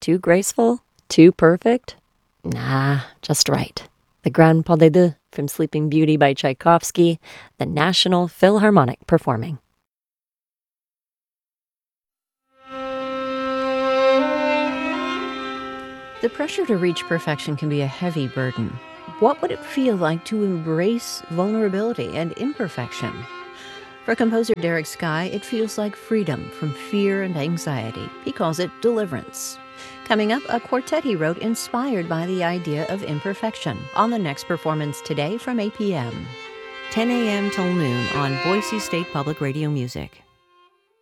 Too graceful? Too perfect? Nah, just right. The Grand Pas de Deux from Sleeping Beauty by Tchaikovsky, the National Philharmonic performing. The pressure to reach perfection can be a heavy burden. What would it feel like to embrace vulnerability and imperfection? For composer Derek Sky, it feels like freedom from fear and anxiety. He calls it deliverance. Coming up, a quartet he wrote inspired by the idea of imperfection on the next performance today from 8 p.m. 10 a.m. till noon on Boise State Public Radio Music.